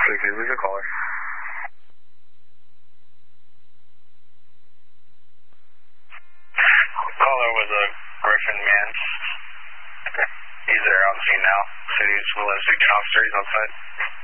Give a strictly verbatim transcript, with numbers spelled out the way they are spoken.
Six, who's your caller? Caller was a Griffin man. He's there on scene now. City's Valencia officer, he's outside.